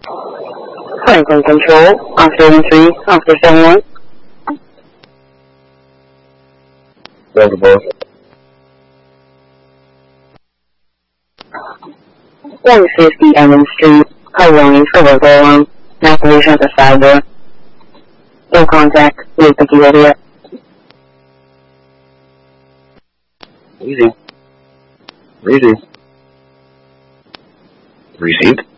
Franklin Control, Officer 3, Officer 71. Delta boss. 150 Ellen Street, Highway for local alarm. Operation at the side door. No contact. Leave the key area. Easy. Received.